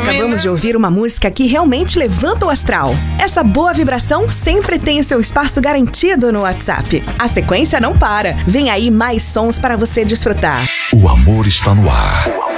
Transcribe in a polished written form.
Acabamos de ouvir uma música que realmente levanta o astral. Essa boa vibração sempre tem o seu espaço garantido no WhatsApp. A sequência não para. Vem aí mais sons para você desfrutar. O amor está no ar.